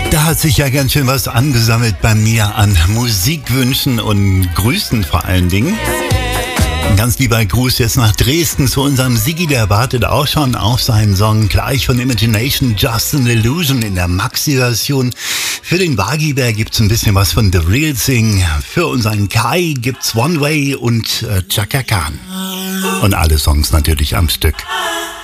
Da hat sich ja ganz schön was angesammelt bei mir an Musikwünschen und Grüßen vor allen Dingen. Ein ganz lieber Gruß jetzt nach Dresden zu unserem Siggi, der wartet auch schon auf seinen Song gleich von Imagination, Just an Illusion in der Maxi-Version. Für den Wagiber gibt's ein bisschen was von The Real Thing. Für unseren Kai gibt's One Way und Chaka Khan. Und alle Songs natürlich am Stück.